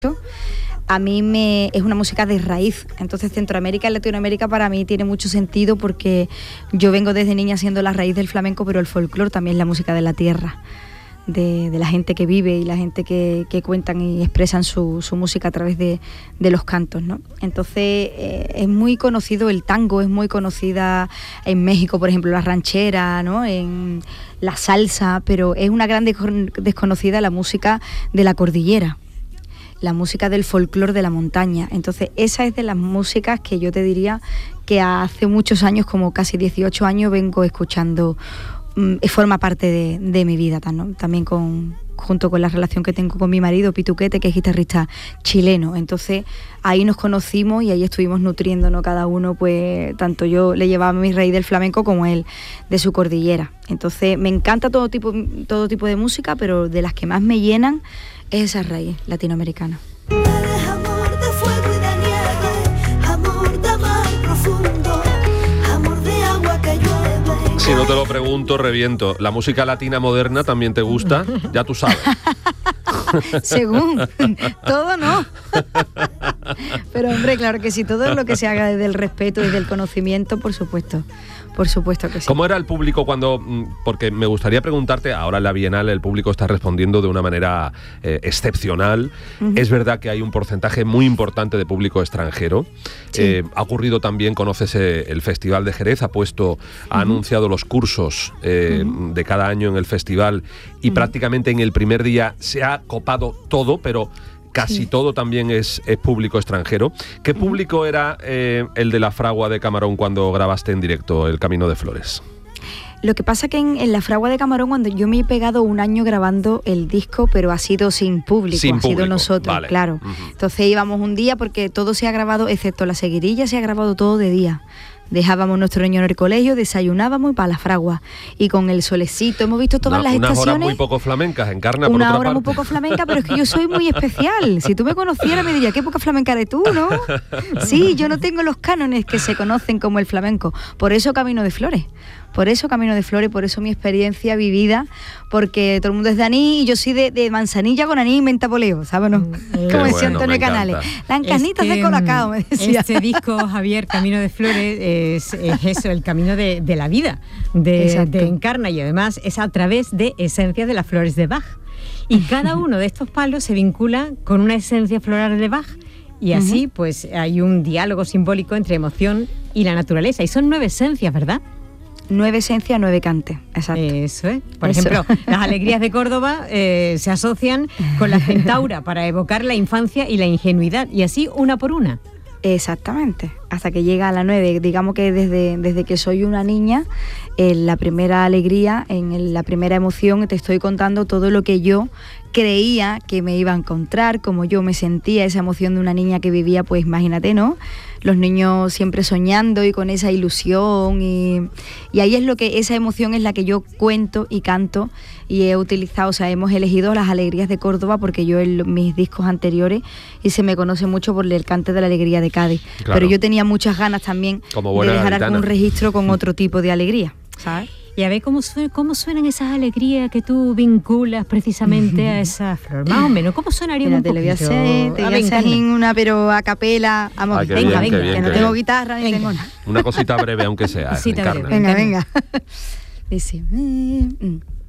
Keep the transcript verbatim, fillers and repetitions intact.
A mí me es una música de raíz, entonces Centroamérica y Latinoamérica para mí tiene mucho sentido porque yo vengo desde niña siendo la raíz del flamenco, pero el folclore también es la música de la tierra, de, de la gente que vive y la gente que, que cuentan y expresan su, su música a través de, de los cantos, ¿no? Entonces eh, es muy conocido el tango, es muy conocida en México, por ejemplo, la ranchera, ¿no? En la salsa, pero es una gran desconocida la música de la cordillera, la música del folclore de la montaña. Entonces esa es de las músicas que yo te diría que hace muchos años, como casi dieciocho años, vengo escuchando, mmm, forma parte de, de mi vida, ¿no? También con, junto con la relación que tengo con mi marido Pituquete, que es guitarrista chileno. Entonces ahí nos conocimos y ahí estuvimos nutriéndonos cada uno, pues tanto yo le llevaba mi raíz del flamenco como él de su cordillera. Entonces me encanta todo tipo, todo tipo de música, pero de las que más me llenan es esa raíz latinoamericana. Eres amor de fuego y de nieve, amor de mar profundo, amor de agua que llueve. Si no te lo pregunto, reviento. ¿La música latina moderna también te gusta? Ya tú sabes. Según, todo no. Pero hombre, claro que sí, todo lo que se haga desde el respeto y del conocimiento, por supuesto. Por supuesto que sí. ¿Cómo era el público cuando...? Porque me gustaría preguntarte, ahora en la Bienal el público está respondiendo de una manera eh, excepcional. Uh-huh. Es verdad que hay un porcentaje muy importante de público extranjero. Sí. Eh, ha ocurrido también, conoces eh, el Festival de Jerez, ha puesto, ha uh-huh. anunciado los cursos eh, uh-huh. de cada año en el festival y uh-huh. prácticamente en el primer día se ha copado todo, pero... Casi sí. todo también es, es público extranjero. ¿Qué público era eh, el de la Fragua de Camarón cuando grabaste en directo El Camino de Flores? Lo que pasa que en, en la Fragua de Camarón, cuando yo me he pegado un año grabando el disco, pero ha sido sin público, sin ha público. sido nosotros, Vale. claro. Uh-huh. Entonces íbamos un día porque todo se ha grabado, excepto la seguirilla, se ha grabado todo de día. Dejábamos nuestro niño en el colegio, desayunábamos y para la fragua. Y con el solecito, hemos visto todas una, las unas estaciones. Unas horas muy poco flamencas, Encarna, por Una otra hora parte. muy poco flamenca, pero es que yo soy muy especial. Si tú me conocieras me dirías, qué poca flamenca eres tú, ¿no? Sí, yo no tengo los cánones que se conocen como el flamenco. Por eso Camino de Flores. Por eso Camino de Flores, por eso mi experiencia vivida, porque todo el mundo es de anís y yo soy de, de manzanilla con anís y menta poleo, ¿sabes? ¿No? Qué Como decía bueno, Antonio Canales. Las encarnitas de Colacao, me decía. Este disco, Javier, Camino de Flores, es, es eso, el camino de, de la vida, de, de Encarna, y además es a través de esencias de las flores de Bach. Y cada uno de estos palos se vincula con una esencia floral de Bach. Y así, uh-huh. pues, hay un diálogo simbólico entre emoción y la naturaleza. Y son nueve esencias, ¿verdad? Nueve esencias, nueve cantes, exacto. Eso es. Por Eso. ejemplo, las alegrías de Córdoba eh, se asocian con la centaura para evocar la infancia y la ingenuidad, y así una por una. Exactamente, hasta que llega a la nueve. Digamos que desde, desde que soy una niña, en la primera alegría, en la primera emoción, te estoy contando todo lo que yo creía que me iba a encontrar, como yo me sentía, esa emoción de una niña que vivía, pues imagínate, ¿no? Los niños siempre soñando y con esa ilusión y, y ahí es lo que, esa emoción es la que yo cuento y canto y he utilizado, o sea, hemos elegido las alegrías de Córdoba porque yo en mis discos anteriores y se me conoce mucho por el cante de la alegría de Cádiz, claro. Pero yo tenía muchas ganas también de dejar gaditana. Algún registro con otro tipo de alegría, ¿sabes? Y a ver cómo, suena, cómo suenan esas alegrías que tú vinculas precisamente a esa flor. Más o menos, ¿cómo sonaría un poquito? Te lo voy a hacer, te voy a hacer en una, pero a capela. Vamos, ah, venga, bien, venga, bien, que no bien. tengo guitarra ni venga. tengo nada. Una cosita breve, aunque sea. Cosita Encarna. Venga, venga. Dice...